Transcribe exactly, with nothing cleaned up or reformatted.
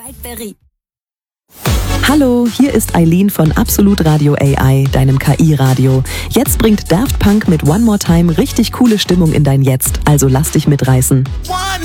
Whiteberry. Hallo, hier ist Eileen von Absolut Radio A I, deinem K I-Radio. Jetzt bringt Daft Punk mit One More Time richtig coole Stimmung in dein Jetzt, also lass dich mitreißen. One